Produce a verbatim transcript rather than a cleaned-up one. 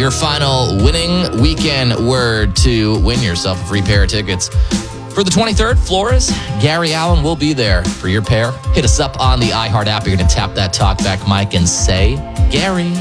your final winning weekend word to win yourself a free pair of tickets. For the twenty-third, Flores, Gary Allen will be there for your pair. Hit us up on the iHeart app. You're going to tap that talkback mic and say, Gary.